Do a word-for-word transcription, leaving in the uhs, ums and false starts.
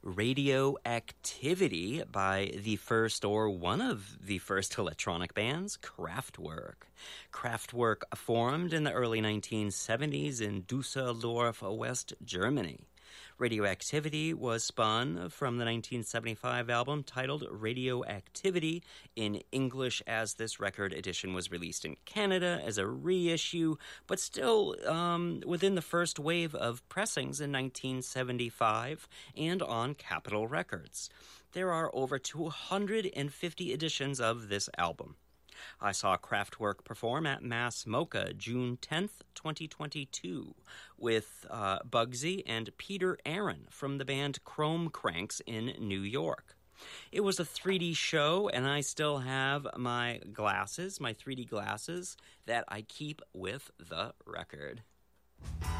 Radioactivity by the first or one of the first electronic bands, Kraftwerk. Kraftwerk formed in the early nineteen seventies in Dusseldorf, West Germany. Radioactivity was spun from the nineteen seventy-five album titled Radioactivity in English, as this record edition was released in Canada as a reissue, but still um, within the first wave of pressings in nineteen seventy-five and on Capitol Records. There are over two hundred fifty editions of this album. I saw Kraftwerk perform at Mass Mocha June tenth, twenty twenty-two, with uh, Bugsy and Peter Aaron from the band Chrome Cranks in New York. It was a three D show, and I still have my glasses, my three D glasses, that I keep with the record.